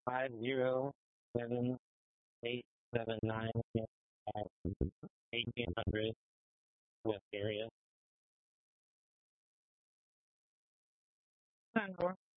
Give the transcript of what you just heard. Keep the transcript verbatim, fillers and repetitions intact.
five zero seven eight seven nine eighteen hundred West area.